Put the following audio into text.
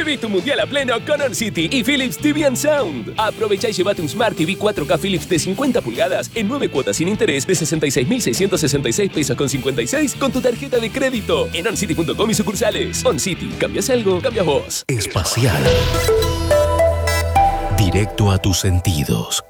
Viví tu mundial a pleno con On City y Philips TV & Sound. Aprovecha y llévate un Smart TV 4K Philips de 50 pulgadas en 9 cuotas sin interés de 66,666 pesos con 56 con tu tarjeta de crédito en oncity.com y sucursales. On City, ¿cambias algo? Cambias vos. Espacial. Directo a tus sentidos.